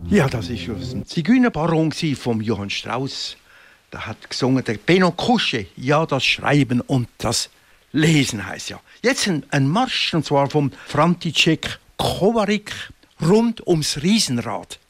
Ja, das war aus dem Zigeunerbaron von Johann Strauss. Da hat gesungen der Benno Kusche. Ja, das Schreiben und das Lesen heisst ja. Jetzt ein Marsch, und zwar vom František Kovařík, rund ums Riesenrad.